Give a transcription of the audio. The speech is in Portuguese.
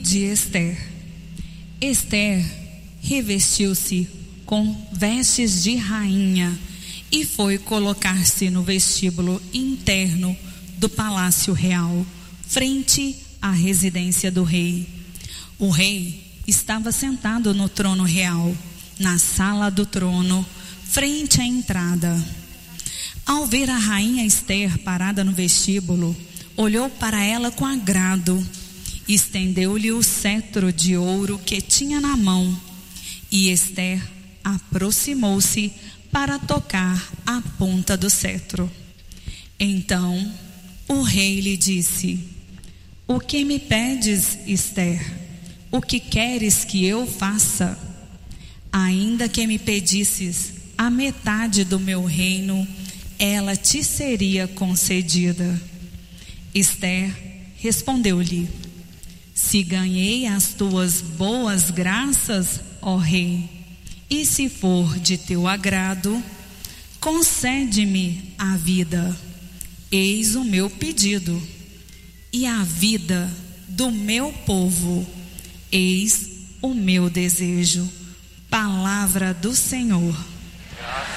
de Ester. Ester revestiu-se com vestes de rainha e foi colocar-se no vestíbulo interno do palácio real, frente à residência do rei. O rei estava sentado no trono real, na sala do trono, frente à entrada. Ao ver a rainha Ester parada no vestíbulo, olhou para ela com agrado, estendeu-lhe o cetro de ouro que tinha na mão, e Ester aproximou-se para tocar a ponta do cetro. Então o rei lhe disse: "O que me pedes, Ester? O que queres que eu faça? Ainda que me pedisses a metade do meu reino, ela te seria concedida." Ester respondeu-lhe: "Se ganhei as tuas boas graças, ó rei, e se for de teu agrado, concede-me a vida. Eis o meu pedido, e a vida do meu povo, eis o meu desejo." Palavra do Senhor. Graças